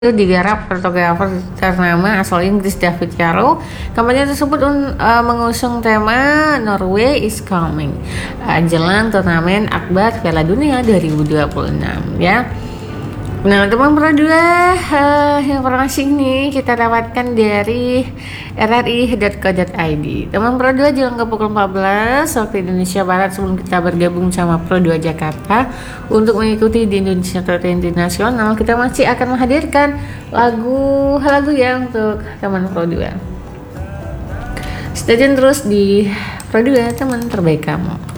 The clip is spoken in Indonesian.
digarap fotografer ternama asal Inggris David Yarrow. Kampanye tersebut mengusung tema Norway is Coming jelang turnamen akbar Piala Dunia 2026 ya. Nah teman Pro 2, informasi ini kita dapatkan dari rri.co.id. Teman Pro 2 jelang ke pukul 14 waktu Indonesia Barat sebelum kita bergabung sama Pro 2 Jakarta untuk mengikuti di Indonesia Total Internasional, kita masih akan menghadirkan lagu-lagu ya untuk teman Pro 2. Stay tune terus di Pro 2, teman terbaik kamu.